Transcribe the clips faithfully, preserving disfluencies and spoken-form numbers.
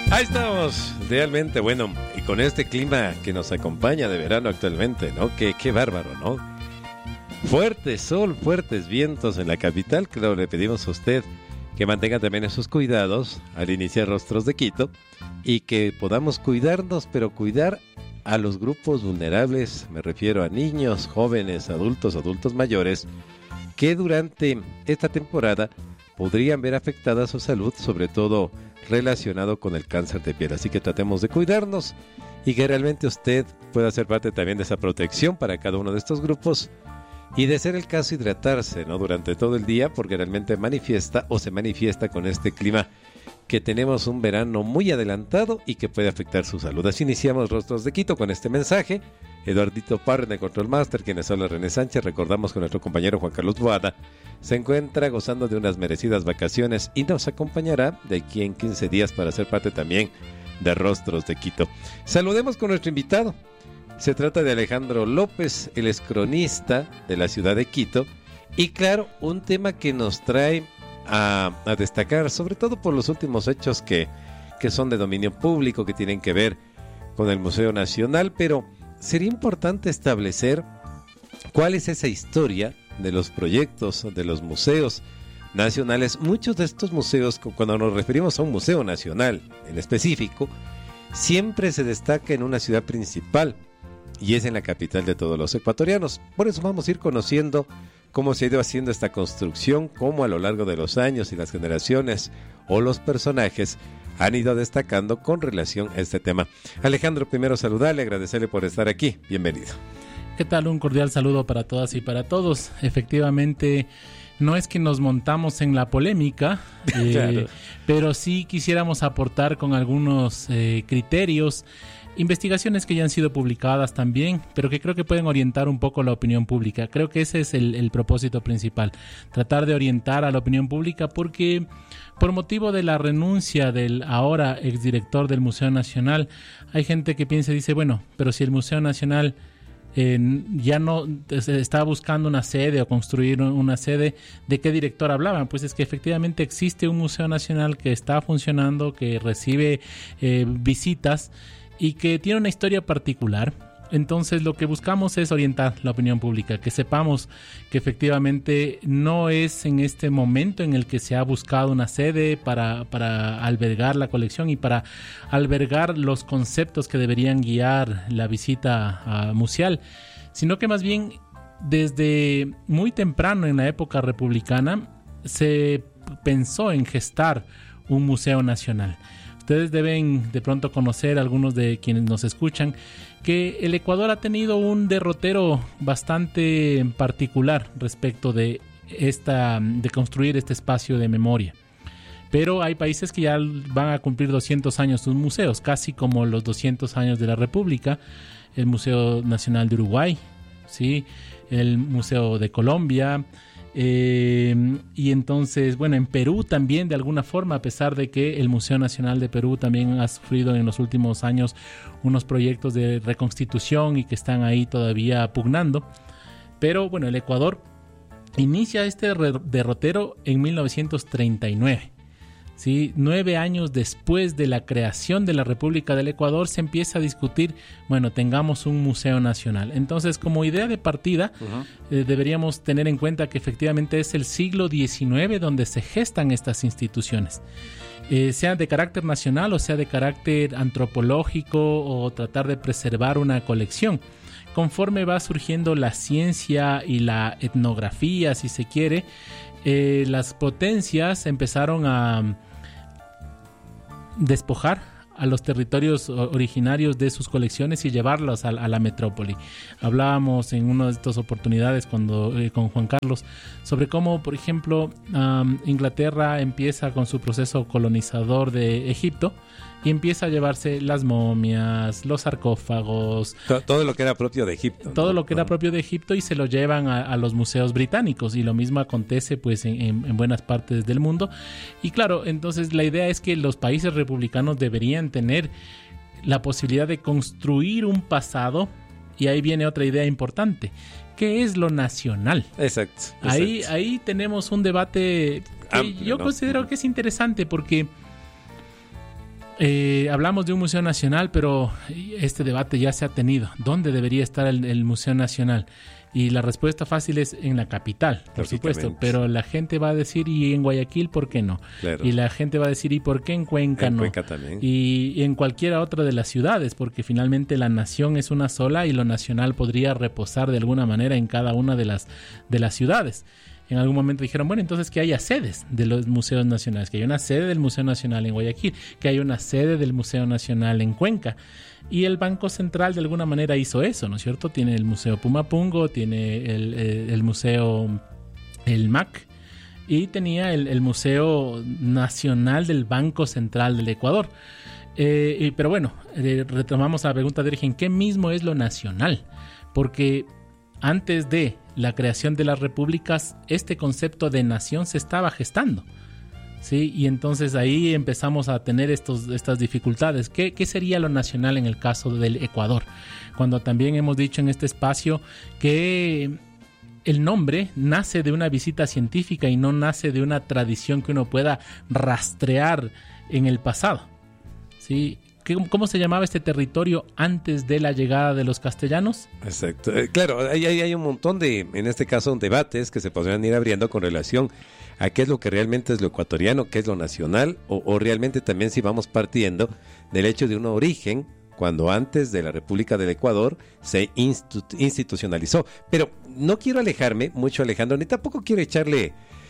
Ahí estamos, realmente bueno, y con este clima que nos acompaña de verano actualmente, ¿no? Qué, qué bárbaro, ¿no? Fuerte sol, fuertes vientos en la capital. Claro, le pedimos a usted que mantenga también esos cuidados al iniciar Rostros de Quito y que podamos cuidarnos, pero cuidar a los grupos vulnerables, me refiero a niños, jóvenes, adultos, adultos mayores, que durante esta temporada podrían ver afectada su salud, sobre todo relacionado con el cáncer de piel. Así que tratemos de cuidarnos y que realmente usted pueda ser parte también de esa protección para cada uno de estos grupos y de ser el caso hidratarse, ¿no? Durante todo el día, porque realmente manifiesta o se manifiesta con este clima que tenemos un verano muy adelantado y que puede afectar su salud. Así iniciamos Rostros de Quito con este mensaje. Eduardito Parra en el Control Master, quienes habla René Sánchez. Recordamos que nuestro compañero Juan Carlos Boada se encuentra gozando de unas merecidas vacaciones y nos acompañará de aquí en quince días para ser parte también de Rostros de Quito. Saludemos con nuestro invitado. Se trata de Alejandro López, él es cronista de la ciudad de Quito y claro, un tema que nos trae a, a destacar, sobre todo por los últimos hechos que, que son de dominio público, que tienen que ver con el Museo Nacional, pero sería importante establecer cuál es esa historia de los proyectos de los museos nacionales. Muchos de estos museos, cuando nos referimos a un museo nacional en específico, siempre se destaca en una ciudad principal y es en la capital de todos los ecuatorianos. Por eso vamos a ir conociendo cómo se ha ido haciendo esta construcción, cómo a lo largo de los años y las generaciones o los personajes han ido destacando con relación a este tema. Alejandro, primero saludarle, agradecerle por estar aquí. Bienvenido. ¿Qué tal? Un cordial saludo para todas y para todos. Efectivamente, no es que nos montamos en la polémica, eh, claro. pero sí quisiéramos aportar con algunos eh, criterios, investigaciones que ya han sido publicadas también, pero que creo que pueden orientar un poco la opinión pública. Creo que ese es el, el propósito principal, tratar de orientar a la opinión pública, porque por motivo de la renuncia del ahora exdirector del Museo Nacional, hay gente que piensa y dice, bueno, pero si el Museo Nacional eh, ya no estaba buscando una sede o construir una sede, ¿de qué director hablaban? Pues es que efectivamente existe un Museo Nacional que está funcionando, que recibe eh, visitas y que tiene una historia particular. Entonces lo que buscamos es orientar la opinión pública, que sepamos que efectivamente no es en este momento en el que se ha buscado una sede para, para albergar la colección y para albergar los conceptos que deberían guiar la visita uh, museal, sino que más bien desde muy temprano en la época republicana se pensó en gestar un museo nacional. Ustedes deben de pronto conocer, algunos de quienes nos escuchan, que el Ecuador ha tenido un derrotero bastante particular respecto de esta, de construir este espacio de memoria. Pero hay países que ya van a cumplir doscientos años sus museos, casi como los doscientos años de la República, el Museo Nacional de Uruguay, ¿sí? El Museo de Colombia. Eh, y entonces, bueno, en Perú también de alguna forma, a pesar de que el Museo Nacional de Perú también ha sufrido en los últimos años unos proyectos de reconstitución y que están ahí todavía pugnando, pero bueno, el Ecuador inicia este derrotero en mil novecientos treinta y nueve. ¿Sí? Nueve años después de la creación de la República del Ecuador se empieza a discutir, bueno, tengamos un museo nacional. Entonces, como idea de partida, uh-huh. eh, deberíamos tener en cuenta que efectivamente es el siglo diecinueve donde se gestan estas instituciones. Eh, sea de carácter nacional o sea de carácter antropológico o tratar de preservar una colección. Conforme va surgiendo la ciencia y la etnografía, si se quiere, eh, las potencias empezaron a despojar a los territorios originarios de sus colecciones y llevarlos a, a la metrópoli. Hablábamos en una de estas oportunidades cuando, eh, con Juan Carlos sobre cómo, por ejemplo, um, Inglaterra empieza con su proceso colonizador de Egipto y empieza a llevarse las momias, los sarcófagos. Todo, todo lo que era propio de Egipto. Todo ¿no? lo que era propio de Egipto y se lo llevan a, a los museos británicos, y lo mismo acontece pues en, en, en buenas partes del mundo. Y claro, entonces la idea es que los países republicanos deberían tener la posibilidad de construir un pasado, y ahí viene otra idea importante. ¿Qué es lo nacional? Exacto. exacto. Ahí, ahí tenemos un debate que amplio, yo ¿no? considero que es interesante, porque Eh, hablamos de un museo nacional, pero este debate ya se ha tenido. ¿Dónde debería estar el, el Museo Nacional? Y la respuesta fácil es en la capital, por supuesto. Pero la gente va a decir, ¿y en Guayaquil por qué no? Claro. Y la gente va a decir, ¿y por qué en Cuenca en no? Cuenca también. Y, y en cualquiera otra de las ciudades, porque finalmente la nación es una sola y lo nacional podría reposar de alguna manera en cada una de las, de las ciudades. En algún momento dijeron, bueno, entonces que haya sedes de los museos nacionales, que haya una sede del Museo Nacional en Guayaquil, que haya una sede del Museo Nacional en Cuenca. Y el Banco Central de alguna manera hizo eso, ¿no es cierto? Tiene el Museo Pumapungo, tiene el, el, el Museo, el M A C, y tenía el, el Museo Nacional del Banco Central del Ecuador. Eh, y, pero bueno, eh, retomamos la pregunta de origen, ¿qué mismo es lo nacional? Porque antes de la creación de las repúblicas, este concepto de nación se estaba gestando, ¿sí? Y entonces ahí empezamos a tener estos, estas dificultades. ¿Qué, ¿Qué sería lo nacional en el caso del Ecuador? Cuando también hemos dicho en este espacio que el nombre nace de una visita científica y no nace de una tradición que uno pueda rastrear en el pasado, ¿sí? ¿Cómo se llamaba este territorio antes de la llegada de los castellanos? Exacto. Eh, claro, hay, hay, hay un montón de, en este caso, debates que se podrían ir abriendo con relación a qué es lo que realmente es lo ecuatoriano, qué es lo nacional, o, o realmente también si vamos partiendo del hecho de un origen, cuando antes de la República del Ecuador se institu- institucionalizó. Pero no quiero alejarme mucho, Alejandro, ni tampoco quiero echarle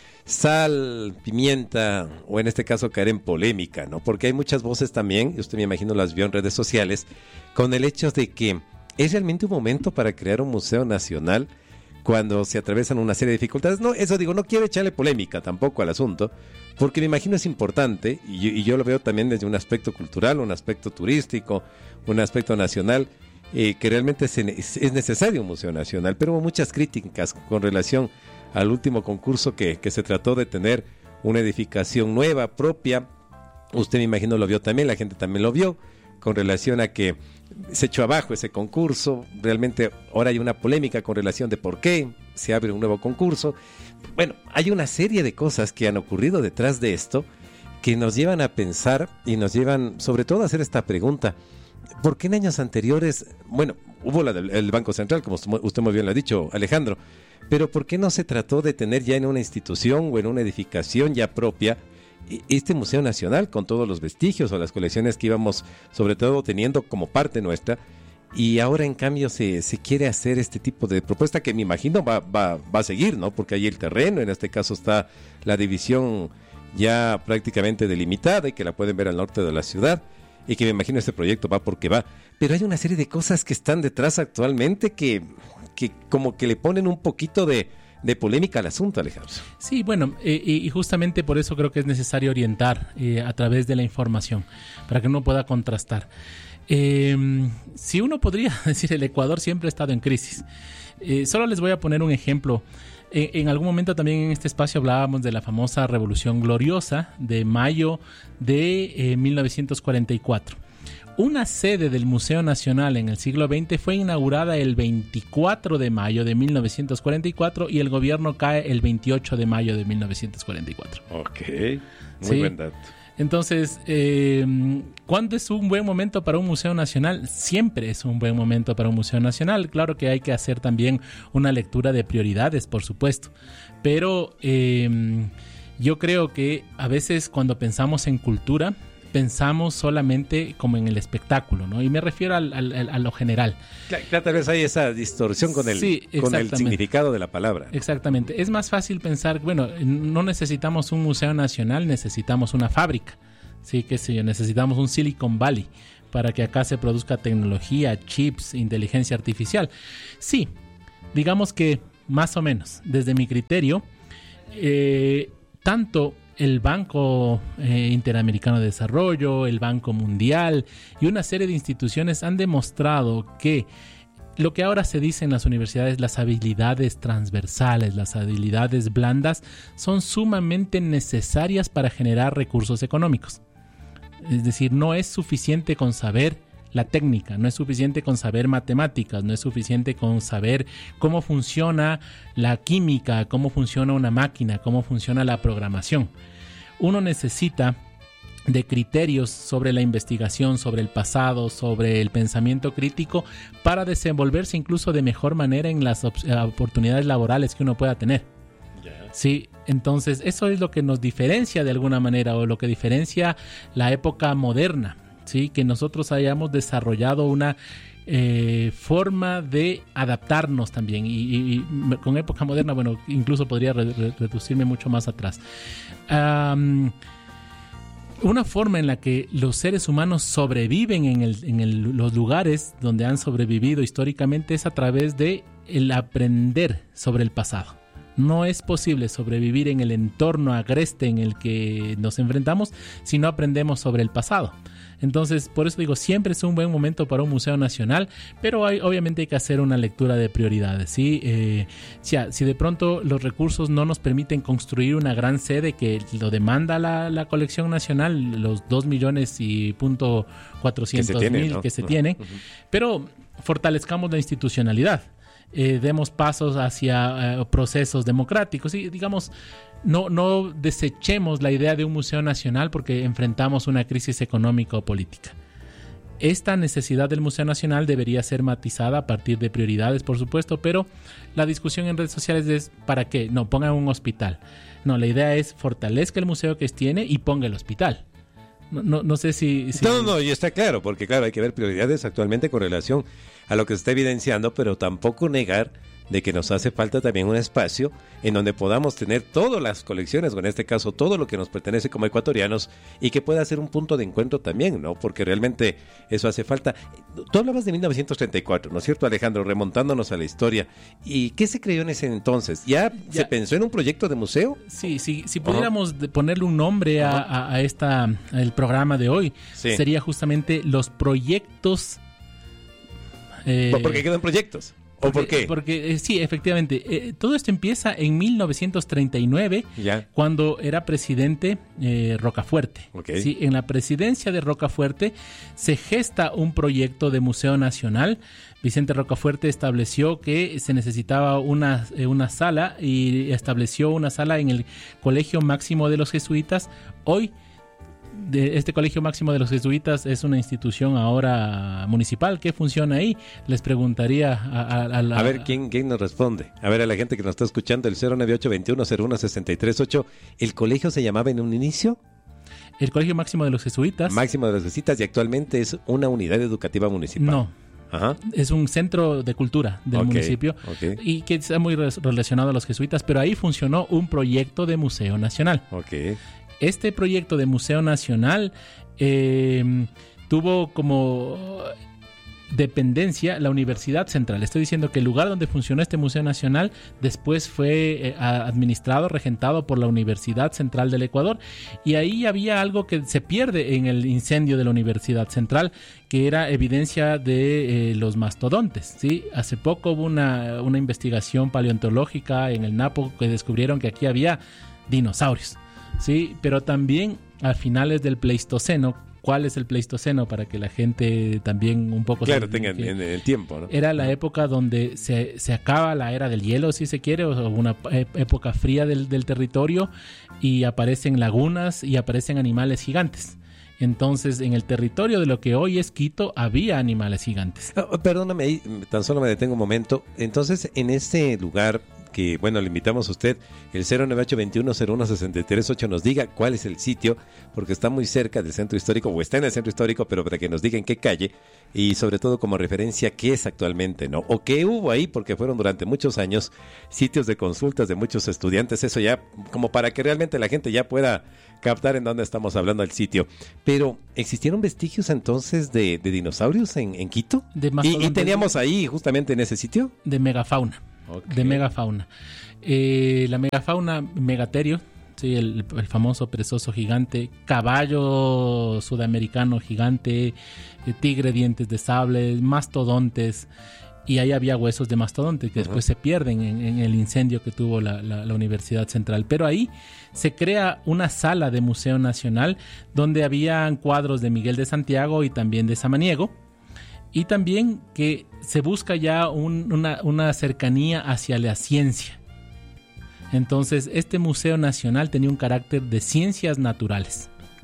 sal, pimienta, o en este caso caer en polémica, ¿no? Porque hay muchas voces también, y usted me imagino las vio en redes sociales, con el hecho de que es realmente un momento para crear un museo nacional cuando se atraviesan una serie de dificultades. No, eso digo, no quiero echarle polémica tampoco al asunto, porque me imagino es importante, y yo, y yo lo veo también desde un aspecto cultural, un aspecto turístico, un aspecto nacional, eh, que realmente es, es necesario un museo nacional, pero hubo muchas críticas con relación al último concurso que, que se trató de tener una edificación nueva, propia. Usted me imagino lo vio también, la gente también lo vio, con relación a que se echó abajo ese concurso. Realmente ahora hay una polémica con relación de por qué se abre un nuevo concurso. Bueno, hay una serie de cosas que han ocurrido detrás de esto que nos llevan a pensar y nos llevan sobre todo a hacer esta pregunta. ¿Por qué en años anteriores, bueno, hubo la del el Banco Central, como usted muy bien lo ha dicho, Alejandro, pero ¿por qué no se trató de tener ya en una institución o en una edificación ya propia este Museo Nacional con todos los vestigios o las colecciones que íbamos sobre todo teniendo como parte nuestra? Y ahora en cambio se, se quiere hacer este tipo de propuesta que me imagino va, va, va a seguir, ¿no? Porque hay el terreno, en este caso está la división ya prácticamente delimitada y que la pueden ver al norte de la ciudad. Y que me imagino este proyecto va porque va. Pero hay una serie de cosas que están detrás actualmente que, que como que le ponen un poquito de, de polémica al asunto, Alejandro. Sí, bueno, eh, y justamente por eso creo que es necesario orientar eh, a través de la información, para que uno pueda contrastar. Eh, si uno podría decir, el Ecuador siempre ha estado en crisis. Eh, solo les voy a poner un ejemplo. En algún momento también en este espacio hablábamos de la famosa Revolución Gloriosa de mayo de eh, mil novecientos cuarenta y cuatro. Una sede del Museo Nacional en el siglo veinte fue inaugurada el veinticuatro de mayo de mil novecientos cuarenta y cuatro y el gobierno cae el veintiocho de mayo de mil novecientos cuarenta y cuatro. Ok, muy ¿Sí? buen dato. Entonces, eh, ¿cuándo es un buen momento para un museo nacional? Siempre es un buen momento para un museo nacional. Claro que hay que hacer también una lectura de prioridades, por supuesto. Pero eh, yo creo que a veces cuando pensamos en cultura, pensamos solamente como en el espectáculo, ¿no? Y me refiero al, al, al, a lo general. Claro, tal vez hay esa distorsión con el, sí, con el significado de la palabra. Exactamente. Es más fácil pensar, bueno, no necesitamos un museo nacional, necesitamos una fábrica. Sí, qué sé yo, necesitamos un Silicon Valley para que acá se produzca tecnología, chips, inteligencia artificial. Sí, digamos que más o menos, desde mi criterio, eh, tanto el Banco eh, Interamericano de Desarrollo, el Banco Mundial y una serie de instituciones han demostrado que lo que ahora se dice en las universidades, las habilidades transversales, las habilidades blandas, son sumamente necesarias para generar recursos económicos. Es decir, no es suficiente con saber la técnica, no es suficiente con saber matemáticas, no es suficiente con saber cómo funciona la química, cómo funciona una máquina, cómo funciona la programación. Uno necesita de criterios sobre la investigación, sobre el pasado, sobre el pensamiento crítico, para desenvolverse incluso de mejor manera en las op- oportunidades laborales que uno pueda tener. Yeah. Sí, entonces eso es lo que nos diferencia de alguna manera, o lo que diferencia la época moderna, sí, que nosotros hayamos desarrollado una Eh, forma de adaptarnos también, y, y, y con época moderna, bueno, incluso podría re, re, reducirme mucho más atrás. Um, una forma en la que los seres humanos sobreviven en, el, en el, los lugares donde han sobrevivido históricamente es a través de el aprender sobre el pasado. No es posible sobrevivir en el entorno agreste en el que nos enfrentamos si no aprendemos sobre el pasado. Entonces, por eso digo, siempre es un buen momento para un museo nacional, pero hay, obviamente hay que hacer una lectura de prioridades, ¿sí? Eh, si, si de pronto los recursos no nos permiten construir una gran sede que lo demanda la, la colección nacional, los dos millones y punto cuatrocientos mil ¿no? que se uh-huh. tienen, uh-huh. pero fortalezcamos la institucionalidad. Eh, demos pasos hacia uh, procesos democráticos y digamos no, no desechemos la idea de un museo nacional porque enfrentamos una crisis económica o política. Esta necesidad del Museo Nacional debería ser matizada a partir de prioridades, por supuesto, pero la discusión en redes sociales es ¿para qué? No, pongan un hospital. No, la idea es fortalezca el museo que tiene y ponga el hospital. No, no, no sé si, si... No, no, y está claro, porque claro, hay que ver prioridades actualmente con relación a lo que se está evidenciando, pero tampoco negar de que nos hace falta también un espacio en donde podamos tener todas las colecciones, o en este caso todo lo que nos pertenece como ecuatorianos, y que pueda ser un punto de encuentro también, ¿no? Porque realmente eso hace falta. Tú hablabas de mil novecientos treinta y cuatro, ¿no es cierto, Alejandro? Remontándonos a la historia. ¿Y qué se creyó en ese entonces? ¿Ya, ya. se pensó en un proyecto de museo? Sí, sí, si pudiéramos uh-huh. ponerle un nombre a, a, a esta, al programa de hoy, sí. sería justamente los proyectos... Eh, porque quedan proyectos. ¿O porque, por qué? Porque eh, sí, efectivamente. Eh, todo esto empieza en mil novecientos treinta y nueve, ya. cuando era presidente eh, Rocafuerte. Okay. Sí, en la presidencia de Rocafuerte se gesta un proyecto de Museo Nacional. Vicente Rocafuerte estableció que se necesitaba una, eh, una sala y estableció una sala en el Colegio Máximo de los Jesuitas. Hoy, de este Colegio Máximo de los Jesuitas es una institución ahora municipal. ¿Qué funciona ahí? Les preguntaría a, a, a la... A ver, ¿quién, ¿quién nos responde? A ver, a la gente que nos está escuchando, el cero nueve ocho dos uno cero uno seis tres ocho. ¿El colegio se llamaba en un inicio? El Colegio Máximo de los Jesuitas. Máximo de los Jesuitas, y actualmente es una unidad educativa municipal. No. Ajá. Es un centro de cultura del okay, municipio okay. y que está muy relacionado a los jesuitas, pero ahí funcionó un proyecto de Museo Nacional. Okay. Este proyecto de Museo Nacional eh, tuvo como dependencia la Universidad Central. Estoy diciendo que el lugar donde funcionó este Museo Nacional después fue eh, administrado, regentado por la Universidad Central del Ecuador, y ahí había algo que se pierde en el incendio de la Universidad Central, que era evidencia de eh, los mastodontes, ¿sí? Hace poco hubo una, una investigación paleontológica en el Napo que descubrieron que aquí había dinosaurios, ¿sí? Pero también a finales del Pleistoceno. ¿Cuál es el Pleistoceno? Para que la gente también un poco... Claro, tenga en el tiempo, ¿no? Era la época donde se, se acaba la era del hielo, si se quiere, o una época fría del, del territorio, y aparecen lagunas y aparecen animales gigantes. Entonces, en el territorio de lo que hoy es Quito, había animales gigantes. Oh, perdóname, tan solo me detengo un momento. Entonces, en este lugar... que, bueno, le invitamos a usted, el cero nueve ocho dos uno cero uno seis tres ocho, nos diga cuál es el sitio, porque está muy cerca del centro histórico, o está en el centro histórico, pero para que nos diga en qué calle, y sobre todo como referencia qué es actualmente, ¿no? O qué hubo ahí, porque fueron durante muchos años sitios de consultas de muchos estudiantes, eso ya, como para que realmente la gente ya pueda captar en dónde estamos hablando del sitio. Pero, ¿existieron vestigios entonces de, de dinosaurios en, en Quito? De ¿Y, ¿Y teníamos ahí, justamente en ese sitio? De megafauna. Okay. De megafauna. Eh, la megafauna megaterio, sí, el, el famoso perezoso gigante, caballo sudamericano gigante, eh, tigre dientes de sable, mastodontes, y ahí había huesos de mastodonte que uh-huh. después se pierden en, en el incendio que tuvo la, la, la Universidad Central. Pero ahí se crea una sala de Museo Nacional donde habían cuadros de Miguel de Santiago y también de Samaniego. Y también que se busca ya un, una, una cercanía hacia la ciencia. Entonces, este Museo Nacional tenía un carácter de ciencias naturales.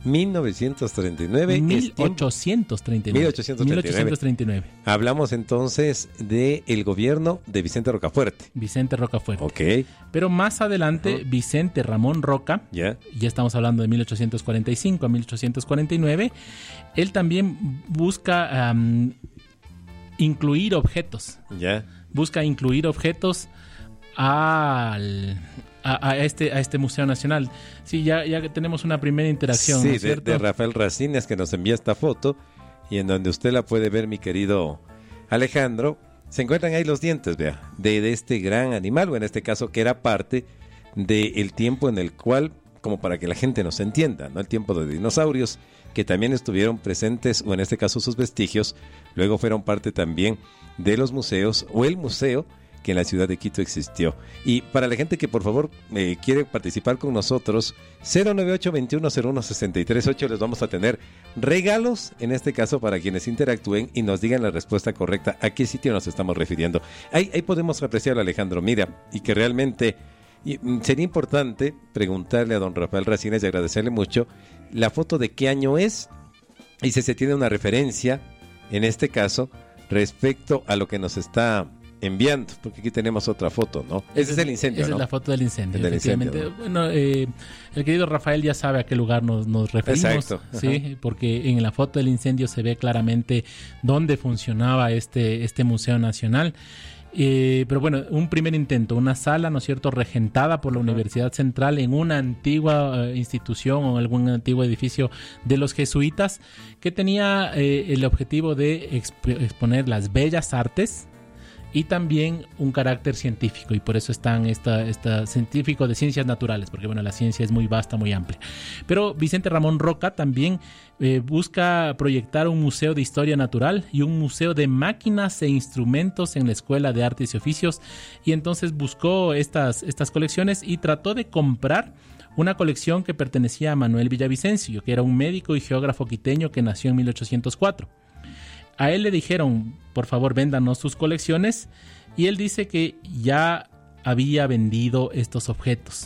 mil novecientos treinta y nueve. mil ochocientos treinta y nueve. mil ochocientos treinta y nueve. mil ochocientos treinta y nueve. Hablamos entonces del gobierno de Vicente Rocafuerte. Vicente Rocafuerte. Ok. Pero más adelante, uh-huh. Vicente Ramón Roca, yeah. ya estamos hablando de mil ochocientos cuarenta y cinco a mil ochocientos cuarenta y nueve, él también busca um, incluir objetos. Ya. Yeah. Busca incluir objetos al... A, a este a este Museo Nacional. Sí, ya, ya tenemos una primera interacción. Sí, ¿no es de, de Rafael Racines, que nos envía esta foto y en donde usted la puede ver, mi querido Alejandro. Se encuentran ahí los dientes, vea, de, de este gran animal, o en este caso que era parte del tiempo en el cual, como para que la gente nos entienda, ¿no? El tiempo de dinosaurios, que también estuvieron presentes, o en este caso sus vestigios, luego fueron parte también de los museos, o el museo que en la ciudad de Quito existió. Y para la gente que por favor eh, quiere participar con nosotros, cero nueve ocho, veintiuno cero uno, sesenta y tres ocho, les vamos a tener regalos, en este caso para quienes interactúen y nos digan la respuesta correcta a qué sitio nos estamos refiriendo. Ahí, ahí podemos apreciar, Alejandro, mira, y que realmente y, sería importante preguntarle a don Rafael Racines y agradecerle mucho la foto de qué año es, y si se tiene una referencia, en este caso, respecto a lo que nos está enviando, porque aquí tenemos otra foto, ¿no? Ese es el incendio, Esa ¿no? es la foto del incendio, del efectivamente. Incendio, ¿no? Bueno, eh, el querido Rafael ya sabe a qué lugar nos, nos referimos. Exacto. Sí, porque en la foto del incendio se ve claramente dónde funcionaba este, este Museo Nacional. Eh, pero bueno, un primer intento, una sala, ¿no es cierto?, regentada por la uh-huh. Universidad Central en una antigua uh, institución o algún antiguo edificio de los jesuitas, que tenía eh, el objetivo de exp- exponer las bellas artes y también un carácter científico, y por eso están esta, esta científico de ciencias naturales, porque bueno, la ciencia es muy vasta, muy amplia. Pero Vicente Ramón Roca también eh, busca proyectar un museo de historia natural y un museo de máquinas e instrumentos en la Escuela de Artes y Oficios, y entonces buscó estas, estas colecciones y trató de comprar una colección que pertenecía a Manuel Villavicencio, que era un médico y geógrafo quiteño que nació en mil ochocientos cuatro. A él le dijeron, por favor, véndanos sus colecciones, y él dice que ya había vendido estos objetos.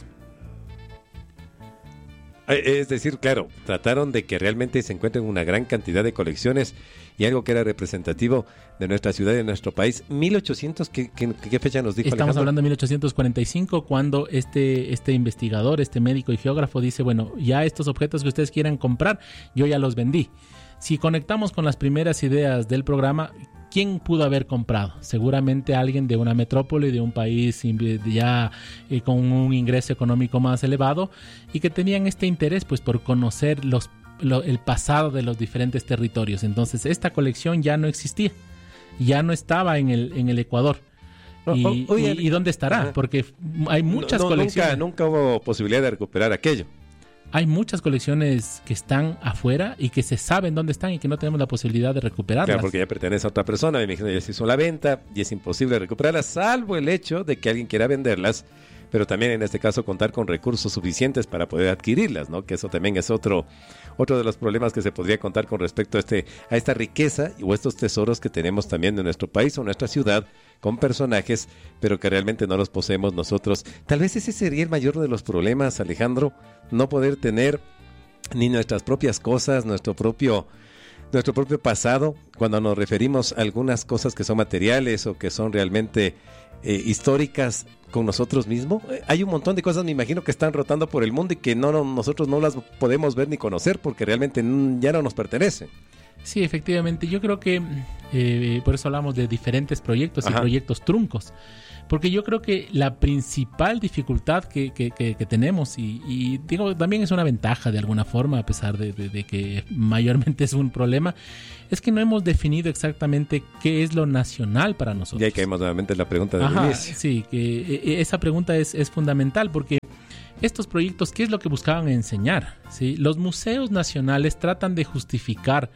Es decir, claro, trataron de que realmente se encuentren una gran cantidad de colecciones y algo que era representativo de nuestra ciudad y de nuestro país. mil ochocientos, ¿qué, qué, qué fecha nos dijo? Estamos Alejandro? hablando de mil ochocientos cuarenta y cinco, cuando este, este investigador, este médico y geógrafo dice, bueno, ya estos objetos que ustedes quieran comprar, yo ya los vendí. Si conectamos con las primeras ideas del programa, ¿quién pudo haber comprado? Seguramente alguien de una metrópoli, de un país ya eh, con un ingreso económico más elevado, y que tenían este interés pues por conocer los, lo, el pasado de los diferentes territorios. Entonces esta colección ya no existía, ya no estaba en el, en el Ecuador. Y, oh, oh, oye, y, ¿y dónde estará? Ajá. Porque hay muchas no, no, colecciones. Nunca, nunca hubo posibilidad de recuperar aquello. Hay muchas colecciones que están afuera y que se saben dónde están y que no tenemos la posibilidad de recuperarlas. Claro, porque ya pertenece a otra persona, me imagino ya se hizo la venta y es imposible recuperarlas, salvo el hecho de que alguien quiera venderlas, pero también en este caso contar con recursos suficientes para poder adquirirlas, ¿no? Que eso también es otro, otro de los problemas que se podría contar con respecto a, este, a esta riqueza o estos tesoros que tenemos también en nuestro país o nuestra ciudad, con personajes, pero que realmente no los poseemos nosotros. Tal vez ese sería el mayor de los problemas, Alejandro, no poder tener ni nuestras propias cosas, nuestro propio, nuestro propio pasado, cuando nos referimos a algunas cosas que son materiales o que son realmente eh, históricas con nosotros mismos. Eh, hay un montón de cosas, me imagino, que están rotando por el mundo y que no, no nosotros no las podemos ver ni conocer porque realmente n- ya no nos pertenecen. Sí, efectivamente. Yo creo que eh, por eso hablamos de diferentes proyectos. Ajá. Y proyectos truncos. Porque yo creo que la principal dificultad que, que, que, que tenemos, y, y digo, también es una ventaja de alguna forma, a pesar de, de, de que mayormente es un problema, es que no hemos definido exactamente qué es lo nacional para nosotros. Y ahí caemos nuevamente en la pregunta del Ajá, inicio. Sí, que esa pregunta es, es fundamental porque estos proyectos, ¿qué es lo que buscaban enseñar? ¿Sí? Los museos nacionales tratan de justificar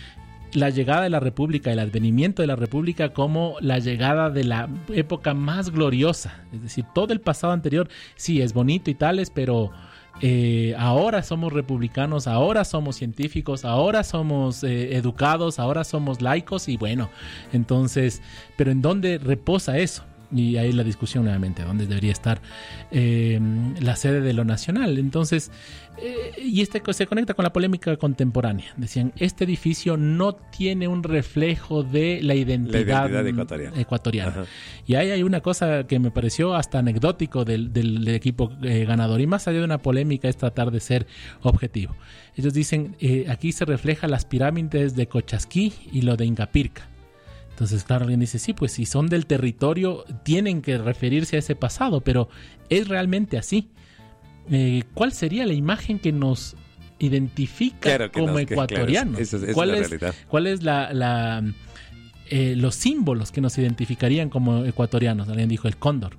la llegada de la República, el advenimiento de la República como la llegada de la época más gloriosa. Es decir, todo el pasado anterior sí es bonito y tales, pero eh, ahora somos republicanos, ahora somos científicos, ahora somos eh, educados, ahora somos laicos y bueno, entonces, pero ¿en dónde reposa eso? y ahí la discusión nuevamente, ¿dónde debería estar eh, la sede de lo nacional? Entonces, eh, y este se conecta con la polémica contemporánea. Decían, este edificio no tiene un reflejo de la identidad, la identidad ecuatoriana. ecuatoriana. Y ahí hay una cosa que me pareció hasta anecdótico del, del, del equipo eh, ganador, y más allá de una polémica es tratar de ser objetivo. Ellos dicen, eh, aquí se refleja las pirámides de Cochasquí y lo de Incapirca. Entonces, claro, alguien dice, sí, pues si son del territorio, tienen que referirse a ese pasado, pero ¿es realmente así? Eh, ¿Cuál sería la imagen que nos identifica claro que como nos, ecuatorianos? Que, claro, esa, esa ¿Cuál, es la es, realidad. ¿Cuál es la, la, eh, los símbolos que nos identificarían como ecuatorianos? Alguien dijo el cóndor,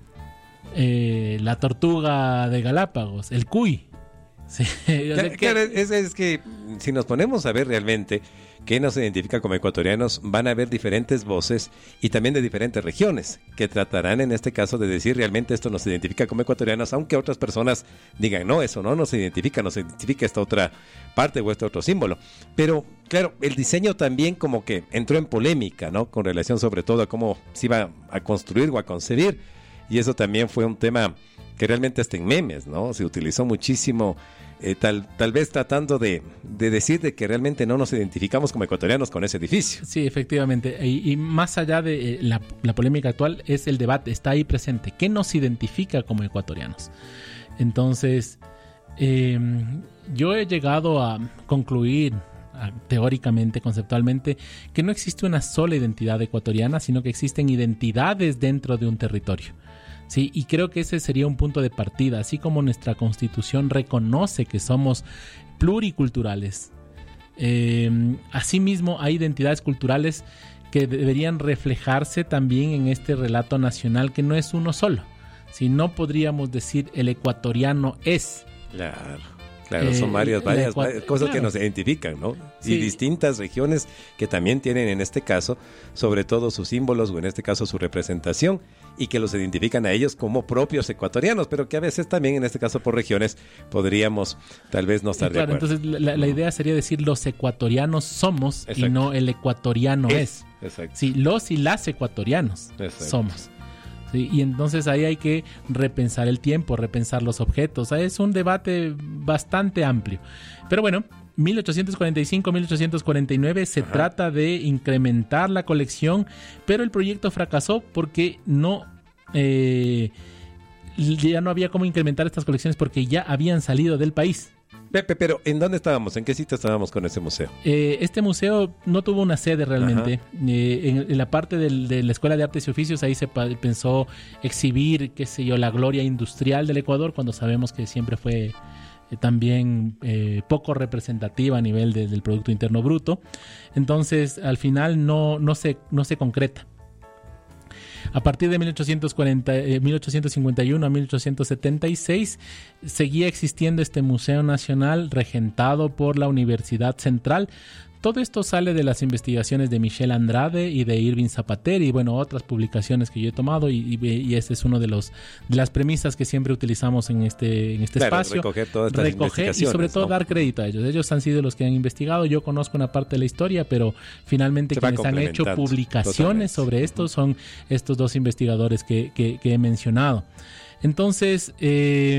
eh, la tortuga de Galápagos, el cuy. Sí, claro, que... claro es, es que si nos ponemos a ver realmente qué nos identifica como ecuatorianos, van a haber diferentes voces y también de diferentes regiones que tratarán en este caso de decir realmente esto nos identifica como ecuatorianos, aunque otras personas digan no, eso no nos identifica, nos identifica esta otra parte o este otro símbolo. Pero claro, el diseño también como que entró en polémica, ¿no? Con relación sobre todo a cómo se iba a construir o a concebir, y eso también fue un tema que realmente hasta en memes, ¿no? Se utilizó muchísimo. Eh, tal, tal vez tratando de, de decir de que realmente no nos identificamos como ecuatorianos con ese edificio. Sí, efectivamente. Y, y más allá de eh, la, la polémica actual, es el debate, está ahí presente. ¿Qué nos identifica como ecuatorianos? Entonces, eh, yo he llegado a concluir a, teóricamente, conceptualmente, que no existe una sola identidad ecuatoriana, sino que existen identidades dentro de un territorio. Sí, y creo que ese sería un punto de partida, así como nuestra Constitución reconoce que somos pluriculturales. Eh, asimismo, hay identidades culturales que deberían reflejarse también en este relato nacional, que no es uno solo. Si no podríamos decir el ecuatoriano es. Claro. Claro, son varias, varias, varias cosas claro. que nos identifican, ¿no? Sí. Y distintas regiones que también tienen en este caso, sobre todo sus símbolos o en este caso su representación, y que los identifican a ellos como propios ecuatorianos, pero que a veces también en este caso por regiones podríamos tal vez no estar claro, de acuerdo. Entonces la, la idea sería decir los ecuatorianos somos. Exacto. Y no el ecuatoriano es. es. Exacto. Sí, los y las ecuatorianos Exacto. somos. Sí, y entonces ahí hay que repensar el tiempo, repensar los objetos. Es un debate bastante amplio. Pero bueno, mil ochocientos cuarenta y cinco a mil ochocientos cuarenta y nueve se Ajá. trata de incrementar la colección, pero el proyecto fracasó porque no eh, ya no había cómo incrementar estas colecciones porque ya habían salido del país. Pepe, pero ¿en dónde estábamos? ¿En qué sitio estábamos con ese museo? Eh, este museo no tuvo una sede realmente. Eh, en, en la parte del, de la Escuela de Artes y Oficios, ahí se pa- pensó exhibir, qué sé yo, la gloria industrial del Ecuador, cuando sabemos que siempre fue eh, también eh, poco representativa a nivel de, del Producto Interno Bruto. Entonces, al final no, no, se, no se concreta. A partir de mil ochocientos cuarenta, eh, mil ochocientos cincuenta y uno a mil ochocientos setenta y seis seguía existiendo este Museo Nacional regentado por la Universidad Central. Todo esto sale de las investigaciones de Michelle Andrade y de Irving Zapater y bueno, otras publicaciones que yo he tomado y, y, y ese es uno de los de las premisas que siempre utilizamos en este, en este claro, espacio. Recoger todas estas recoger y sobre todo ¿no? dar crédito a ellos. Ellos han sido los que han investigado. Yo conozco una parte de la historia, pero finalmente Se quienes han hecho publicaciones totalmente. sobre esto son estos dos investigadores que, que, que he mencionado. Entonces, eh,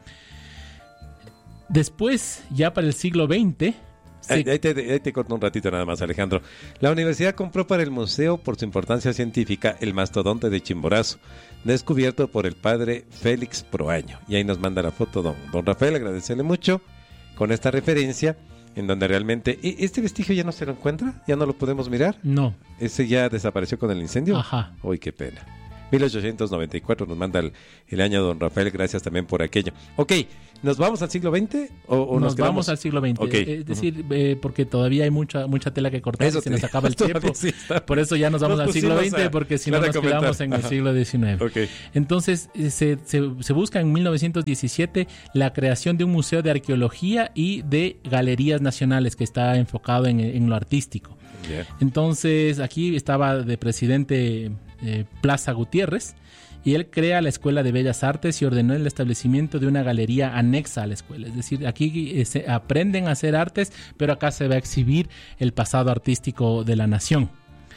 después, ya para el siglo veinte... Sí. Ahí, ahí, te, ahí te corto un ratito nada más, Alejandro. La universidad compró para el museo, por su importancia científica, el mastodonte de Chimborazo, descubierto por el padre Félix Proaño. Y ahí nos manda la foto don, don Rafael, agradecerle mucho con esta referencia, en donde realmente... ¿Este vestigio ya no se lo encuentra? ¿Ya no lo podemos mirar? No. ¿Ese ya desapareció con el incendio? Ajá. Uy, qué pena. mil ochocientos noventa y cuatro nos manda el, el año don Rafael, gracias también por aquello. Ok, ¿nos vamos al siglo veinte? ¿O, o nos, nos vamos al siglo veinte, okay. Es decir, uh-huh. eh, porque todavía hay mucha mucha tela que cortar eso y se te, nos acaba el tiempo. Sí por eso ya nos vamos nos al siglo veinte, a, porque si no nos comentar. quedamos en Ajá. el siglo diecinueve. Okay. Entonces, se, se, se busca en mil novecientos diecisiete la creación de un museo de arqueología y de galerías nacionales que está enfocado en, en lo artístico. Yeah. Entonces, aquí estaba de presidente eh, Plaza Gutiérrez, y él crea la Escuela de Bellas Artes y ordenó el establecimiento de una galería anexa a la escuela. Es decir, aquí eh, se aprenden a hacer artes, pero acá se va a exhibir el pasado artístico de la nación.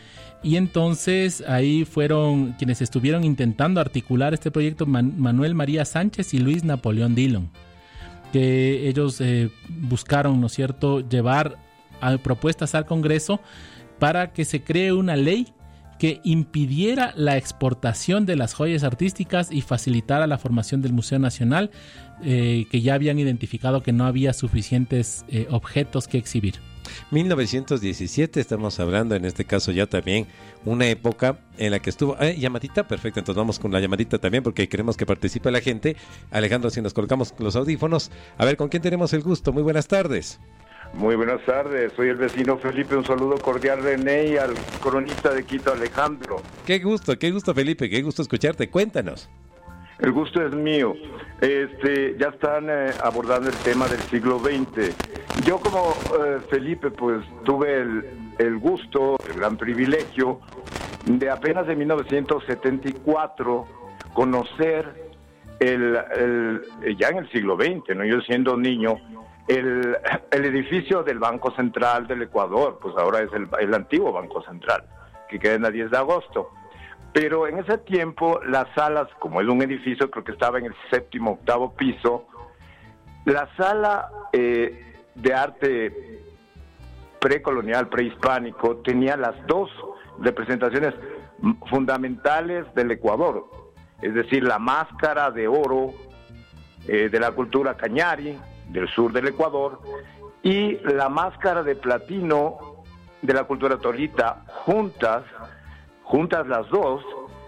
Y entonces ahí fueron quienes estuvieron intentando articular este proyecto, Man- Manuel María Sánchez y Luis Napoleón Dillon, que ellos eh, buscaron, ¿no es cierto?, llevar a propuestas al Congreso para que se cree una ley que impidiera la exportación de las joyas artísticas y facilitara la formación del Museo Nacional, eh, que ya habían identificado que no había suficientes eh, objetos que exhibir. mil novecientos diecisiete, estamos hablando en este caso ya también una época en la que estuvo... Eh, llamadita, perfecto, entonces vamos con la llamadita también porque queremos que participe la gente. Alejandro, si nos colocamos los audífonos, a ver, ¿con quién tenemos el gusto? Muy buenas tardes. Muy buenas tardes, soy el vecino Felipe, un saludo cordial René y al cronista de Quito Alejandro. Qué gusto, qué gusto Felipe, qué gusto escucharte, cuéntanos. El gusto es mío. Este, ya están eh, abordando el tema del siglo veinte. Yo como eh, Felipe, pues tuve el, el gusto, el gran privilegio de apenas en mil novecientos setenta y cuatro conocer el, el ya en el siglo veinte, ¿no? Yo siendo niño, el, el edificio del Banco Central del Ecuador, pues ahora es el, el antiguo Banco Central, que queda en la diez de agosto. Pero en ese tiempo las salas, como es un edificio, creo que estaba en el séptimo, octavo piso, la sala eh, de arte precolonial, prehispánico, tenía las dos representaciones fundamentales del Ecuador, es decir, la máscara de oro eh, de la cultura cañari, del sur del Ecuador, y la máscara de platino de la cultura tolita, juntas, juntas las dos,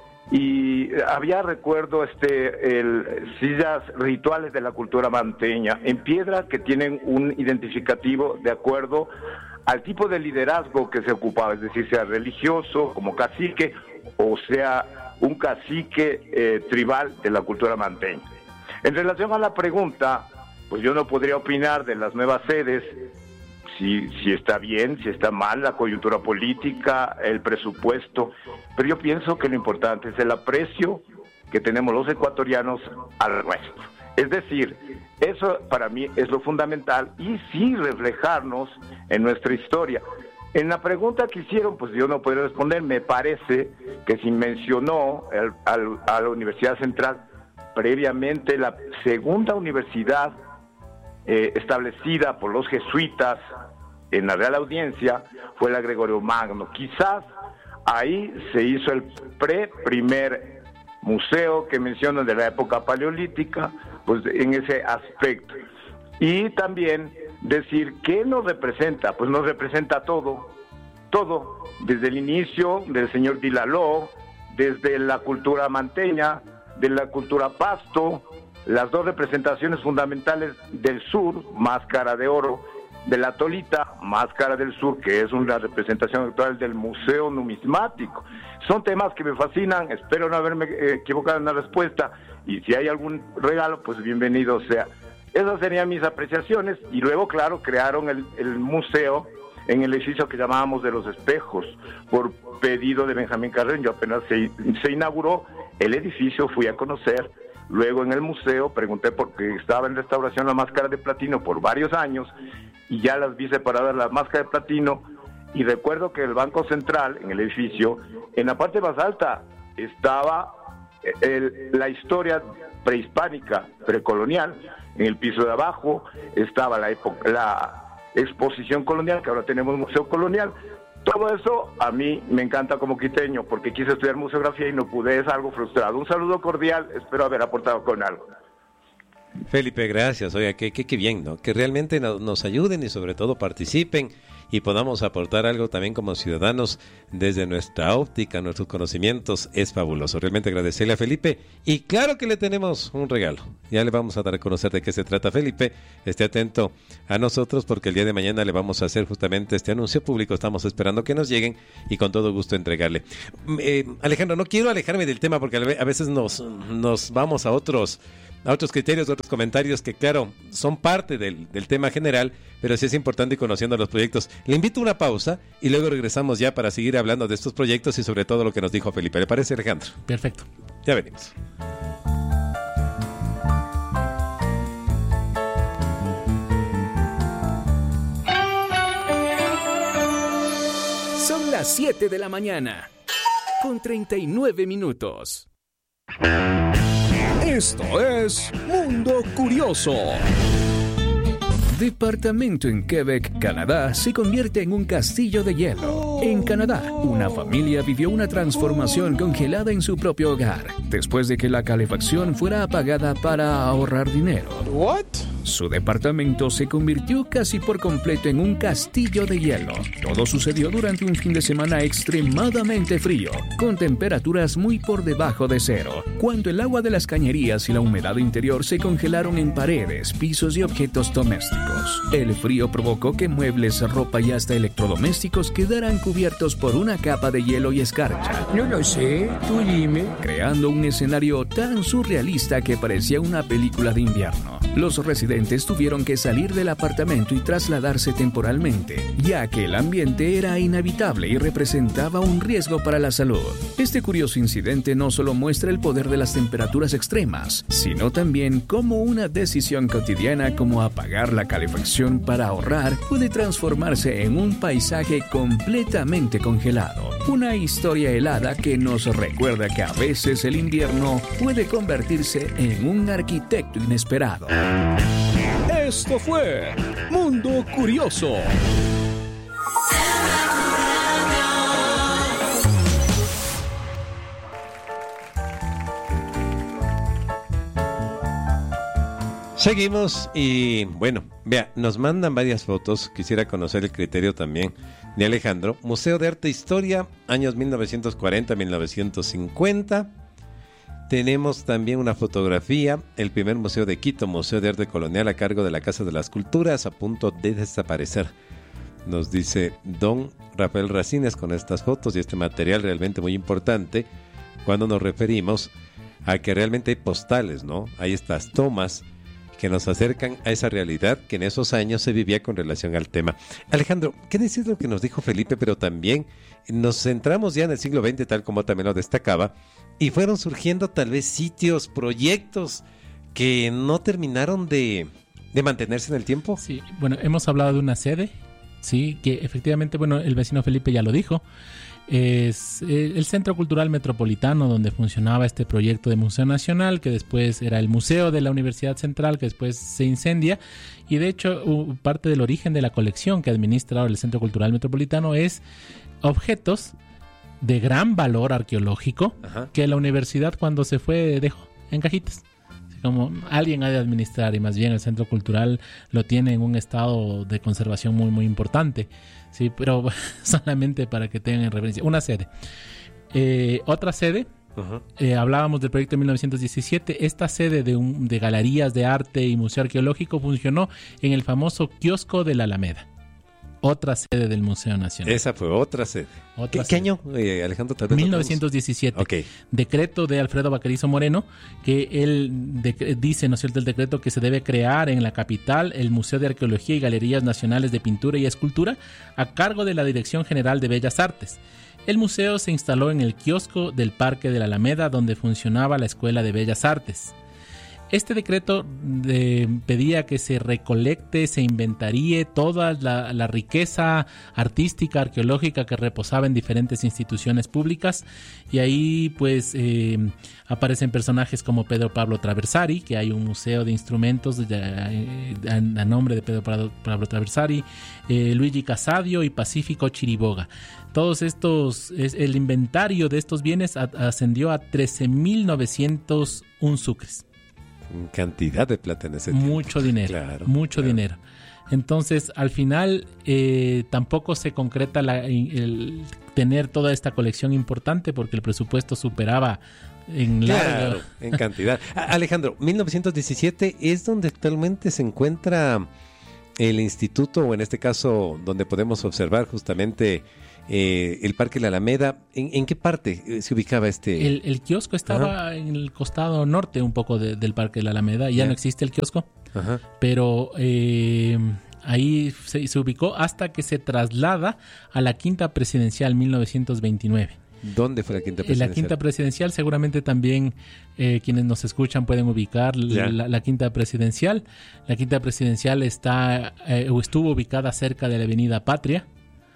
y había, recuerdo, este el, sillas rituales de la cultura manteña, en piedra, que tienen un identificativo de acuerdo al tipo de liderazgo que se ocupaba, es decir, sea religioso, como cacique, o sea un cacique eh, tribal de la cultura manteña. En relación a la pregunta, pues yo no podría opinar de las nuevas sedes, si, si está bien, si está mal, la coyuntura política, el presupuesto, pero yo pienso que lo importante es el aprecio que tenemos los ecuatorianos al nuestro. Es decir, eso para mí es lo fundamental y sí reflejarnos en nuestra historia. En la pregunta que hicieron, pues yo no podría responder, me parece que se mencionó el, al, a la Universidad Central previamente la segunda universidad eh, establecida por los jesuitas en la Real Audiencia, fue la Gregorio Magno. Quizás ahí se hizo el pre-primer museo que mencionan de la época paleolítica, pues en ese aspecto. Y también decir, ¿qué nos representa? Pues nos representa todo, todo, desde el inicio del señor Dilaló, desde la cultura manteña, de la cultura pasto, las dos representaciones fundamentales del sur, máscara de oro, de la tolita, máscara del sur, que es una representación actual del Museo Numismático. Son temas que me fascinan, espero no haberme equivocado en la respuesta, y si hay algún regalo, pues bienvenido sea. Esas serían mis apreciaciones, y luego, claro, crearon el, el museo en el edificio que llamábamos de los espejos, por pedido de Benjamín Carreño. Apenas se, se inauguró el edificio, fui a conocer, luego en el museo pregunté por qué estaba en restauración la máscara de platino por varios años, y ya las vi separadas la máscara de platino, y recuerdo que el Banco Central, en el edificio, en la parte más alta estaba el, la historia prehispánica, precolonial, en el piso de abajo estaba la, época, la exposición colonial, que ahora tenemos museo colonial. Todo eso a mí me encanta como quiteño, porque quise estudiar museografía y no pude, es algo frustrado. Un saludo cordial, espero haber aportado con algo. Felipe, gracias. Oiga, qué, qué, qué bien, ¿no? Que realmente no, nos ayuden y sobre todo participen y podamos aportar algo también como ciudadanos desde nuestra óptica, nuestros conocimientos. Es fabuloso. Realmente agradecerle a Felipe. Y claro que le tenemos un regalo. Ya le vamos a dar a conocer de qué se trata, Felipe. Esté atento a nosotros porque el día de mañana le vamos a hacer justamente este anuncio público. Estamos esperando que nos lleguen y con todo gusto entregarle. Eh, Alejandro, no quiero alejarme del tema porque a veces nos, nos vamos a otros... a otros criterios, a otros comentarios que, claro, son parte del, del tema general, pero sí es importante ir conociendo los proyectos. Le invito a una pausa y luego regresamos ya para seguir hablando de estos proyectos y sobre todo lo que nos dijo Felipe. ¿Le parece, Alejandro? Perfecto. Ya venimos. Son las siete de la mañana, con treinta y nueve minutos. Esto es Mundo Curioso. Departamento en Quebec, Canadá, se convierte en un castillo de hielo. En Canadá, una familia vivió una transformación congelada en su propio hogar, después de que la calefacción fuera apagada para ahorrar dinero. What? Su departamento se convirtió casi por completo en un castillo de hielo. Todo sucedió durante un fin de semana extremadamente frío, con temperaturas muy por debajo de cero, cuando el agua de las cañerías y la humedad interior se congelaron en paredes, pisos y objetos domésticos. El frío provocó que muebles, ropa y hasta electrodomésticos quedaran cubiertos por una capa de hielo y escarcha. No lo sé, tú dime. Creando un escenario tan surrealista que parecía una película de invierno. Los residentes tuvieron que salir del apartamento y trasladarse temporalmente, ya que el ambiente era inhabitable y representaba un riesgo para la salud. Este curioso incidente no solo muestra el poder de las temperaturas extremas, sino también cómo una decisión cotidiana como apagar la calefacción para ahorrar puede transformarse en un paisaje completamente congelado. Una historia helada que nos recuerda que a veces el invierno puede convertirse en un arquitecto inesperado. Esto fue Mundo Curioso. Seguimos y bueno, vea, nos mandan varias fotos. Quisiera conocer el criterio también de Alejandro. Museo de Arte e Historia, años mil novecientos cuarenta a mil novecientos cincuenta. Tenemos también una fotografía, el primer museo de Quito, Museo de Arte Colonial a cargo de la Casa de las Culturas, a punto de desaparecer. Nos dice don Rafael Racines con estas fotos y este material realmente muy importante cuando nos referimos a que realmente hay postales, ¿no? Hay estas tomas que nos acercan a esa realidad que en esos años se vivía con relación al tema. Alejandro, ¿qué decir lo que nos dijo Felipe? Pero también nos centramos ya en el siglo veinte, tal como también lo destacaba, y fueron surgiendo tal vez sitios, proyectos que no terminaron de, de mantenerse en el tiempo. Sí, bueno, hemos hablado de una sede, sí, que efectivamente, bueno, el vecino Felipe ya lo dijo. Es el Centro Cultural Metropolitano, donde funcionaba este proyecto de Museo Nacional, que después era el Museo de la Universidad Central, que después se incendia, y de hecho parte del origen de la colección que administra ahora el Centro Cultural Metropolitano es objetos de gran valor arqueológico. Ajá. Que la universidad cuando se fue dejó en cajitas. Como alguien ha de administrar, y más bien el Centro Cultural lo tiene en un estado de conservación muy muy importante. Sí, pero solamente para que tengan en referencia. Una sede. Eh, otra sede, uh-huh. eh, hablábamos del proyecto de mil novecientos diecisiete. Esta sede de, un, de galerías de arte y museo arqueológico funcionó en el famoso kiosco de la Alameda. Otra sede del Museo Nacional. Esa fue otra sede. Otra ¿Qué, sede. ¿Qué año, eh, Alejandro? Tal vez mil novecientos diecisiete. Okay. Decreto de Alfredo Vaquerizo Moreno, que él de, dice, ¿no es cierto?, el decreto que se debe crear en la capital el Museo de Arqueología y Galerías Nacionales de Pintura y Escultura a cargo de la Dirección General de Bellas Artes. El museo se instaló en el kiosco del Parque de la Alameda, donde funcionaba la Escuela de Bellas Artes. Este decreto de, pedía que se recolecte, se inventaríe toda la, la riqueza artística, arqueológica que reposaba en diferentes instituciones públicas, y ahí pues eh, aparecen personajes como Pedro Pablo Traversari, que hay un museo de instrumentos de, de, a, a nombre de Pedro Pablo, Pablo Traversari, eh, Luigi Casadio y Pacífico Chiriboga. Todos estos, es, el inventario de estos bienes a, ascendió a trece mil novecientos uno sucres. Cantidad de plata en ese tiempo. Mucho dinero, claro, mucho claro. dinero. Entonces, al final, eh, tampoco se concreta la, el tener toda esta colección importante porque el presupuesto superaba en claro, largo. En cantidad. Alejandro, mil novecientos diecisiete es donde actualmente se encuentra el instituto, o en este caso, donde podemos observar justamente Eh, el Parque La Alameda. ¿En, en qué parte eh, se ubicaba este? El, el kiosco estaba Ajá. en el costado norte un poco de, del Parque La Alameda. Ya yeah. no existe el kiosco. Ajá. Pero eh, ahí se, se ubicó hasta que se traslada a la Quinta Presidencial mil novecientos veintinueve. ¿Dónde fue la Quinta Presidencial? La Quinta Presidencial, seguramente también eh, quienes nos escuchan pueden ubicar yeah. la, la Quinta Presidencial. La Quinta Presidencial está eh, estuvo ubicada cerca de la Avenida Patria.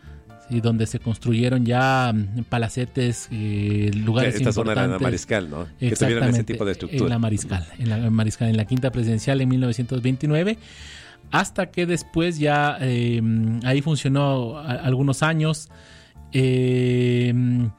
y donde se construyeron ya palacetes, eh, lugares Esta importantes. zona era la Mariscal, ¿no? Que tuvieron ese tipo de estructura. En la Mariscal, en la Mariscal, en la Quinta Presidencial en mil novecientos veintinueve, hasta que después ya eh, ahí funcionó a, algunos años eh,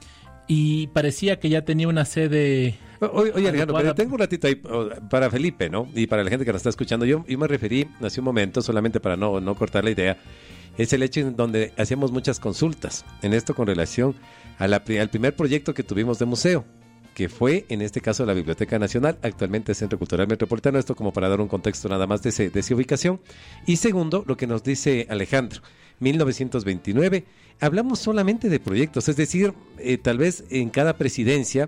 y parecía que ya tenía una sede. Oye, oye Alejandro, pero tengo un ratito ahí para Felipe, ¿no? Y para la gente que nos está escuchando. Yo, yo me referí hace un momento, solamente para no, no cortar la idea, es el hecho en donde hacíamos muchas consultas en esto con relación a la, al primer proyecto que tuvimos de museo, que fue en este caso la Biblioteca Nacional, actualmente Centro Cultural Metropolitano, esto como para dar un contexto nada más de, ese, de esa ubicación. Y segundo, lo que nos dice Alejandro, mil novecientos veintinueve, hablamos solamente de proyectos, es decir, eh, tal vez en cada presidencia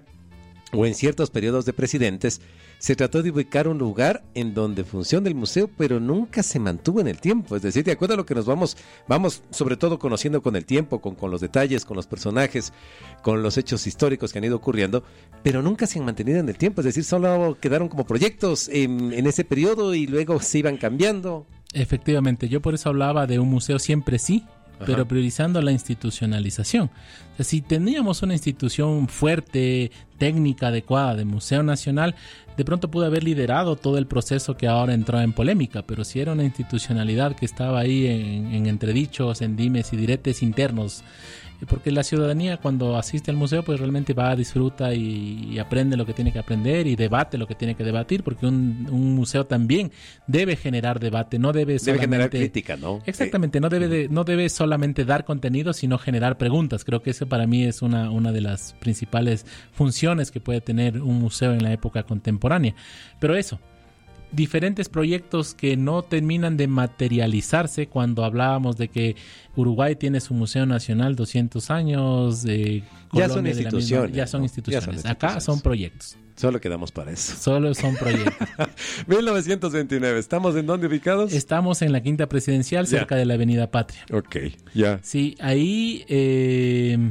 o en ciertos periodos de presidentes, se trató de ubicar un lugar en donde funcione el museo, pero nunca se mantuvo en el tiempo. Es decir, de acuerdo a lo que nos vamos, vamos sobre todo conociendo con el tiempo, con, con los detalles, con los personajes, con los hechos históricos que han ido ocurriendo, pero nunca se han mantenido en el tiempo. Es decir, solo quedaron como proyectos en, en ese periodo y luego se iban cambiando. Efectivamente, yo por eso hablaba de un museo siempre sí, Ajá. pero priorizando la institucionalización. O sea, si teníamos una institución fuerte, técnica adecuada de Museo Nacional, de pronto pudo haber liderado todo el proceso que ahora entró en polémica, pero si era una institucionalidad que estaba ahí en, en entredichos, en dimes y diretes internos, porque la ciudadanía cuando asiste al museo pues realmente va, disfruta y, y aprende lo que tiene que aprender y debate lo que tiene que debatir, porque un, un museo también debe generar debate, no debe solamente... Debe generar crítica, ¿no? Exactamente, no debe, de, no debe solamente dar contenido, sino generar preguntas. Creo que eso para mí es una, una de las principales funciones que puede tener un museo en la época contemporánea. Pero eso, diferentes proyectos que no terminan de materializarse. Cuando hablábamos de que Uruguay tiene su Museo Nacional doscientos años, eh, ya, son instituciones, misma, ya son ¿no? instituciones. Ya son instituciones. Acá son proyectos. Solo quedamos para eso. Solo son proyectos. mil novecientos veintinueve. ¿Estamos en dónde ubicados? Estamos en la Quinta Presidencial, cerca ya. de la Avenida Patria. Ok, ya. Sí, ahí... Eh,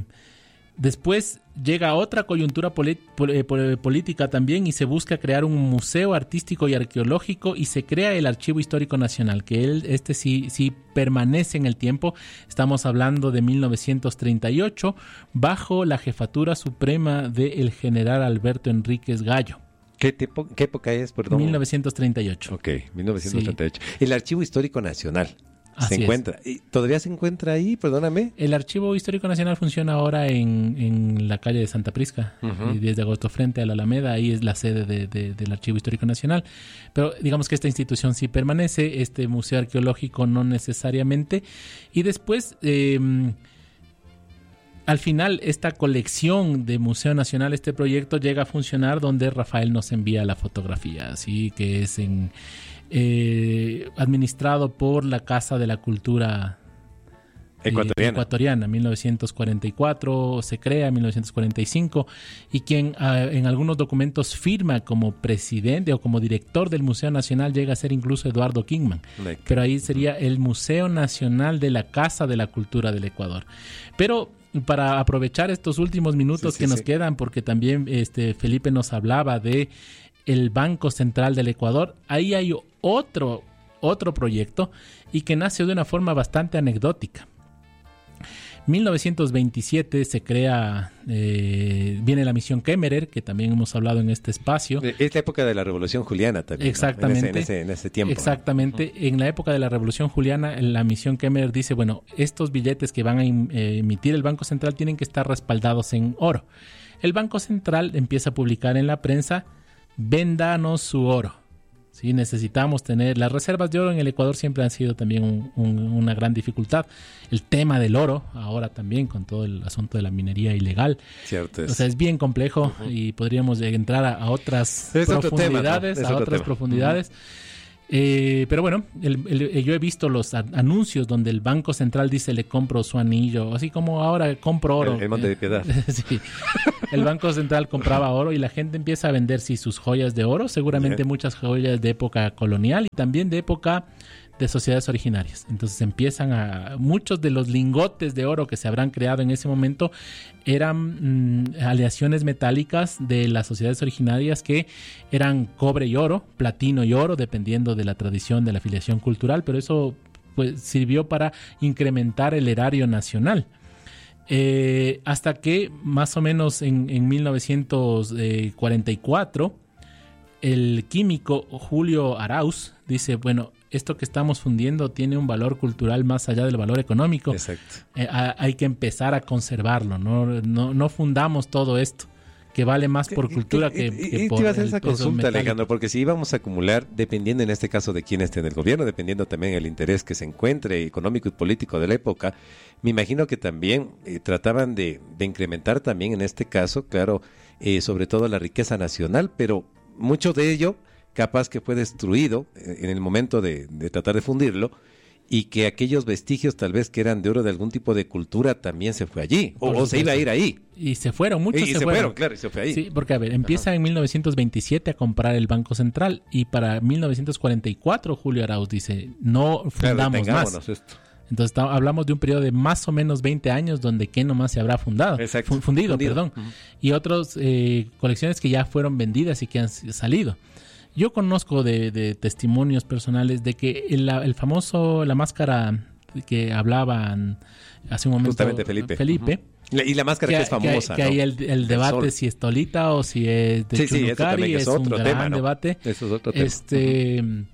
Después llega otra coyuntura polit- pol- pol- política también y se busca crear un museo artístico y arqueológico y se crea el Archivo Histórico Nacional, que él, este sí, sí permanece en el tiempo. Estamos hablando de mil novecientos treinta y ocho, bajo la jefatura suprema del general Alberto Enríquez Gallo. ¿Qué, tipo, ¿Qué época es, perdón? mil novecientos treinta y ocho. Ok, mil novecientos treinta y ocho. Sí. El Archivo Histórico Nacional. Así se encuentra. Es. ¿Todavía se encuentra ahí? Perdóname. El Archivo Histórico Nacional funciona ahora en, en la calle de Santa Prisca, uh-huh. diez de agosto, frente a la Alameda. Ahí es la sede de, de, del Archivo Histórico Nacional. Pero digamos que esta institución sí permanece, este museo arqueológico no necesariamente. Y después, eh, al final, esta colección de Museo Nacional, este proyecto llega a funcionar donde Rafael nos envía la fotografía, así que es en... Eh, administrado por la Casa de la Cultura eh, ecuatoriana. ecuatoriana, mil novecientos cuarenta y cuatro se crea, mil novecientos cuarenta y cinco, y quien eh, en algunos documentos firma como presidente o como director del Museo Nacional llega a ser incluso Eduardo Kingman, like. Pero ahí sería el Museo Nacional de la Casa de la Cultura del Ecuador. Pero para aprovechar estos últimos minutos sí, sí, que nos sí. quedan, porque también este Felipe nos hablaba de el Banco Central del Ecuador, ahí hay otro, otro proyecto y que nace de una forma bastante anecdótica. mil novecientos veintisiete se crea, eh, viene la misión Kemmerer, que también hemos hablado en este espacio. Es la época de la Revolución Juliana también. Exactamente. ¿no? En, ese, en, ese, en ese tiempo. Exactamente. ¿no? En la época de la Revolución Juliana, la misión Kemmerer dice, bueno, estos billetes que van a eh, emitir el Banco Central tienen que estar respaldados en oro. El Banco Central empieza a publicar en la prensa: véndanos su oro. Sí, necesitamos tener... Las reservas de oro en el Ecuador siempre han sido también un, un, una gran dificultad. El tema del oro, ahora también con todo el asunto de la minería ilegal. Cierto es. O sea, es bien complejo uh-huh. y podríamos entrar a, a otras es profundidades, tema, ¿no? a otras tema. profundidades. Uh-huh. Eh, pero bueno, el, el, yo he visto los a, anuncios donde el Banco Central dice le compro su anillo, así como ahora compro oro. El, el Monte de Piedad. Sí. El Banco Central compraba oro y la gente empieza a vender sí, sus joyas de oro, seguramente yeah. muchas joyas de época colonial y también de época de sociedades originarias. Entonces empiezan a... Muchos de los lingotes de oro que se habrán creado en ese momento eran mmm, aleaciones metálicas de las sociedades originarias que eran cobre y oro, platino y oro, dependiendo de la tradición, de la afiliación cultural, pero eso pues sirvió para incrementar el erario nacional. Eh, hasta que más o menos en, en mil novecientos cuarenta y cuatro el químico Julio Arauz dice, bueno, esto que estamos fundiendo tiene un valor cultural más allá del valor económico. Exacto. Eh, a, hay que empezar a conservarlo, no, no, no fundamos todo esto, que vale más por cultura que, que, que y, por te iba a hacer el esa peso consulta, metálico. Alejandro, porque si íbamos a acumular, dependiendo en este caso de quién esté en el gobierno, dependiendo también del interés que se encuentre económico y político de la época, me imagino que también eh, trataban de, de incrementar también en este caso, claro, eh, sobre todo la riqueza nacional, pero mucho de ello capaz que fue destruido eh, en el momento de, de tratar de fundirlo, y que aquellos vestigios tal vez que eran de oro de algún tipo de cultura también se fue allí, o, o se iba a ir ahí. Y se fueron, muchos y, y se, se fueron. fueron, claro, y se fue ahí. Sí, porque a ver, empieza Ajá. en mil novecientos veintisiete a comprar el Banco Central, y para mil novecientos cuarenta y cuatro Julio Arauz dice, no fundamos claro, más. Esto. Entonces está, hablamos de un periodo de más o menos veinte años donde qué nomás se habrá fundado, Exacto. fundido, fundido, perdón. Uh-huh. Y otras eh, colecciones que ya fueron vendidas y que han salido. Yo conozco de, de testimonios personales de que el, el famoso, la máscara que hablaban hace un momento justamente Felipe, Felipe uh-huh. y la máscara que, que es famosa, que, que ¿no? hay el, el debate si es Tolita o si es de sí, Chunucari, sí, es, es otro un tema, gran ¿no? debate. Eso es otro tema. Este, uh-huh.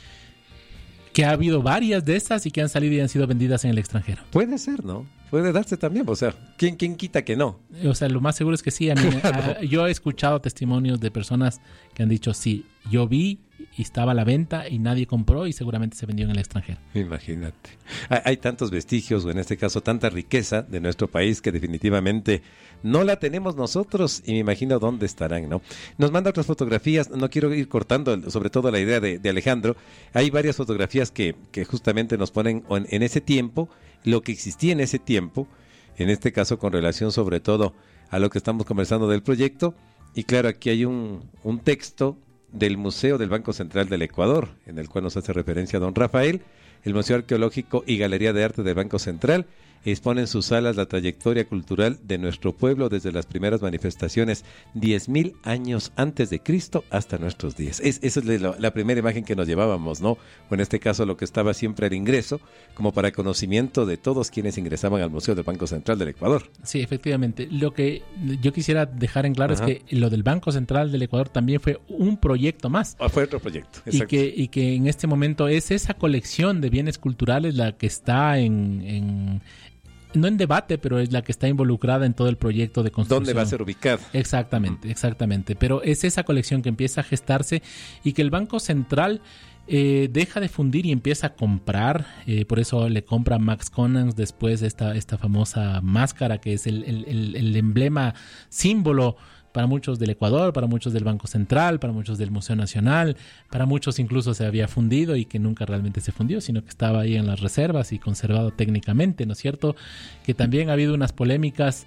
que ha habido varias de estas y que han salido y han sido vendidas en el extranjero. Puede ser, ¿no? Puede darse también, o sea, ¿quién, quién quita que no? O sea, lo más seguro es que sí. A mí, claro. a, yo he escuchado testimonios de personas que han dicho, sí, yo vi y estaba a la venta y nadie compró y seguramente se vendió en el extranjero. Imagínate. Hay, hay tantos vestigios, o en este caso tanta riqueza de nuestro país que definitivamente no la tenemos nosotros y me imagino dónde estarán, ¿no? Nos manda otras fotografías, no quiero ir cortando sobre todo la idea de, de Alejandro. Hay varias fotografías que, que justamente nos ponen en, en ese tiempo, lo que existía en ese tiempo, en este caso con relación sobre todo a lo que estamos conversando del proyecto. Y claro, aquí hay un, un texto del Museo del Banco Central del Ecuador, en el cual nos hace referencia a don Rafael. El Museo Arqueológico y Galería de Arte del Banco Central expone en sus salas la trayectoria cultural de nuestro pueblo desde las primeras manifestaciones diez mil años antes de Cristo hasta nuestros días. Es, esa es la, la primera imagen que nos llevábamos, ¿no? O en este caso lo que estaba siempre al ingreso, como para conocimiento de todos quienes ingresaban al Museo del Banco Central del Ecuador. Sí, efectivamente. Lo que yo quisiera dejar en claro Ajá. es que lo del Banco Central del Ecuador también fue un proyecto más. Ah, fue otro proyecto, exacto. Y que, y que en este momento es esa colección de bienes culturales la que está en... en no en debate, pero es la que está involucrada en todo el proyecto de construcción. ¿Dónde va a ser ubicado? Exactamente, exactamente. Pero es esa colección que empieza a gestarse y que el Banco Central eh, deja de fundir y empieza a comprar. Eh, por eso le compra a Max Conans después esta, esta famosa máscara que es el, el, el, el emblema, símbolo para muchos del Ecuador, para muchos del Banco Central, para muchos del Museo Nacional, para muchos incluso se había fundido y que nunca realmente se fundió, sino que estaba ahí en las reservas y conservado técnicamente, ¿no es cierto? Que también ha habido unas polémicas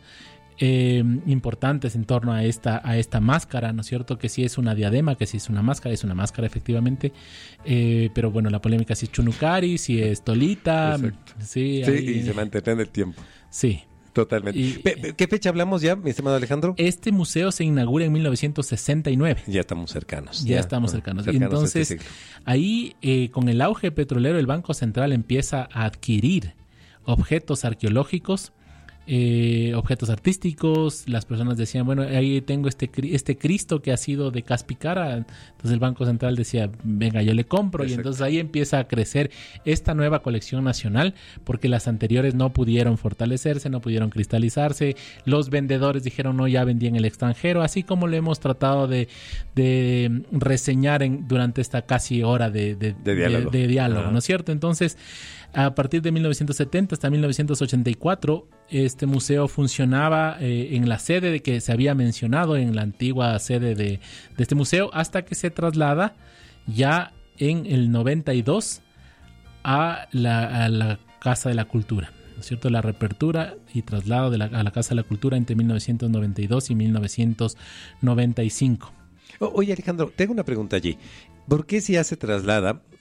eh, importantes en torno a esta, a esta máscara, ¿no es cierto? Que si es una diadema, que si es una máscara, es una máscara efectivamente, eh, pero bueno, la polémica si es Chunucari, si es Tolita, exacto. sí, sí ahí, y se mantendrá en el tiempo. Sí. Totalmente. Y, ¿Qué fecha hablamos ya, mi estimado Alejandro? Este museo se inaugura en mil novecientos sesenta y nueve. Ya estamos cercanos. Ya, ya estamos cercanos. cercanos y entonces, este ahí, eh, con el auge petrolero, el Banco Central empieza a adquirir objetos arqueológicos, eh, objetos artísticos. Las personas decían, bueno, ahí tengo este, este Cristo que ha sido de Caspicara. Entonces el Banco Central decía, venga, yo le compro. Exacto. Y entonces ahí empieza a crecer esta nueva colección nacional, porque las anteriores no pudieron fortalecerse, no pudieron cristalizarse. Los vendedores dijeron, no, ya vendí en el extranjero, así como lo hemos tratado de, de reseñar en, durante esta casi hora de, de, de diálogo, de, de diálogo, ¿no es cierto? Entonces, a partir de mil novecientos setenta hasta mil novecientos ochenta y cuatro, este museo funcionaba eh, en la sede de que se había mencionado, en la antigua sede de, de este museo, hasta que se traslada ya en el noventa y dos a la, a la Casa de la Cultura, ¿no es cierto? La reapertura y traslado de la, a la Casa de la Cultura entre mil novecientos noventa y dos y mil novecientos noventa y cinco. Oye, Alejandro, tengo una pregunta allí. ¿Por qué si ya se traslada